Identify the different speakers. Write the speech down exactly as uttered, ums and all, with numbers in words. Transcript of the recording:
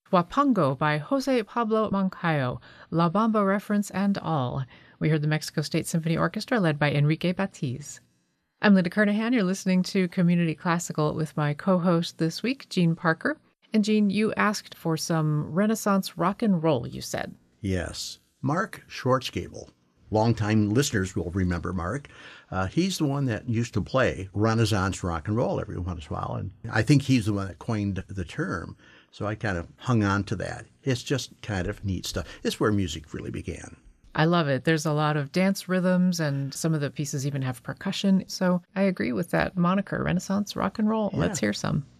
Speaker 1: Huapango by Jose Pablo Moncayo, La Bamba reference and all. We heard the Mexico State Symphony Orchestra led by Enrique Batiz. I'm Linda Kernahan. You're listening to Community Classical with my co-host this week, Jean Parker. And Jean, you asked for some Renaissance rock and roll, you said.
Speaker 2: Yes. Mark Schwarzgebel. Longtime listeners will remember Mark. Uh, he's the one that used to play Renaissance rock and roll every once in a while. And I think he's the one that coined the term. So I kind of hung on to that. It's just kind of neat stuff. It's where music really began.
Speaker 1: I love it. There's a lot of dance rhythms, and some of the pieces even have percussion. So I agree with that moniker, Renaissance rock and roll.
Speaker 2: Yeah.
Speaker 1: Let's hear some.